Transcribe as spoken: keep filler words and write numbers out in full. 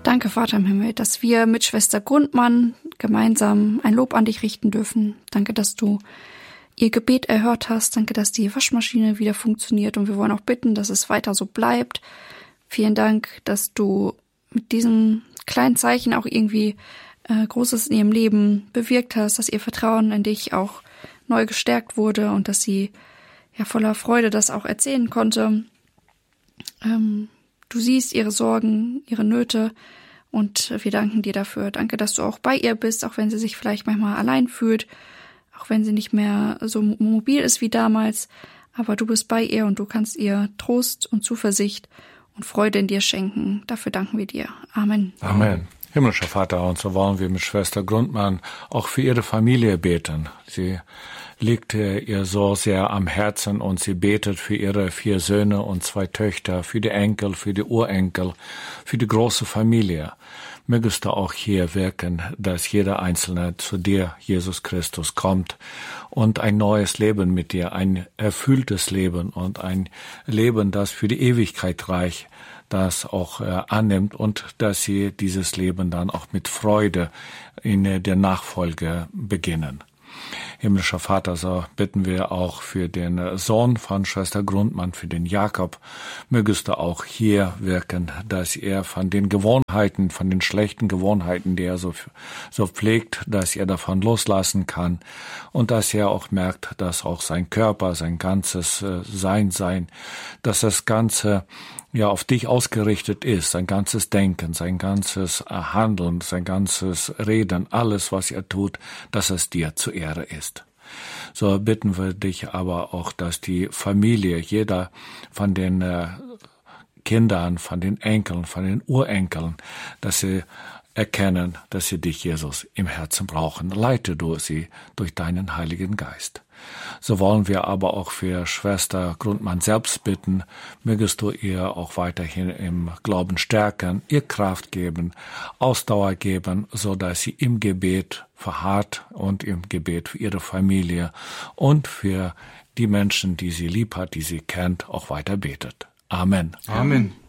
Danke, Vater im Himmel, dass wir mit Schwester Grundmann gemeinsam ein Lob an dich richten dürfen. Danke, dass du ihr Gebet erhört hast. Danke, dass die Waschmaschine wieder funktioniert. Und wir wollen auch bitten, dass es weiter so bleibt. Vielen Dank, dass du mit diesem kleinen Zeichen auch irgendwie äh, Großes in ihrem Leben bewirkt hast, dass ihr Vertrauen in dich auch neu gestärkt wurde und dass sie ja voller Freude das auch erzählen konnte. Ähm, du siehst ihre Sorgen, ihre Nöte und wir danken dir dafür. Danke, dass du auch bei ihr bist, auch wenn sie sich vielleicht manchmal allein fühlt, auch wenn sie nicht mehr so mobil ist wie damals, aber du bist bei ihr und du kannst ihr Trost und Zuversicht und Freude in dir schenken. Dafür danken wir dir. Amen. Amen. Himmlischer Vater, und so wollen wir mit Schwester Grundmann auch für ihre Familie beten. Sie liegt ihr so sehr am Herzen und sie betet für ihre vier Söhne und zwei Töchter, für die Enkel, für die Urenkel, für die große Familie. Mögest du auch hier wirken, dass jeder Einzelne zu dir, Jesus Christus, kommt und ein neues Leben mit dir, ein erfülltes Leben und ein Leben, das für die Ewigkeit reicht, das auch äh, annimmt und dass sie dieses Leben dann auch mit Freude in äh, der Nachfolge beginnen. Himmlischer Vater, so bitten wir auch für den Sohn von Schwester Grundmann, für den Jakob. Mögest du auch hier wirken, dass er von den Gewohnheiten, von den schlechten Gewohnheiten, die er so, so pflegt, dass er davon loslassen kann und dass er auch merkt, dass auch sein Körper, sein ganzes äh, Sein, sein, dass das Ganze ja auf dich ausgerichtet ist, sein ganzes Denken, sein ganzes Handeln, sein ganzes Reden, alles, was er tut, dass es dir zur Ehre ist. So bitten wir dich aber auch, dass die Familie, jeder von den äh, Kindern, von den Enkeln, von den Urenkeln, dass sie erkennen, dass sie dich, Jesus, im Herzen brauchen. Leite du sie durch deinen Heiligen Geist. So wollen wir aber auch für Schwester Grundmann selbst bitten, mögest du ihr auch weiterhin im Glauben stärken, ihr Kraft geben, Ausdauer geben, so dass sie im Gebet verharrt und im Gebet für ihre Familie und für die Menschen, die sie lieb hat, die sie kennt, auch weiter betet. Amen. Amen.